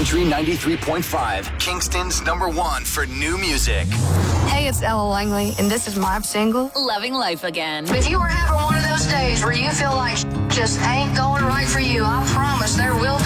Country 93.5, Kingston's #1 for new music. Hey, it's Ella Langley, and this is my single, Loving Life Again. If you were having one of those days where you feel like just ain't going right for you, I promise there will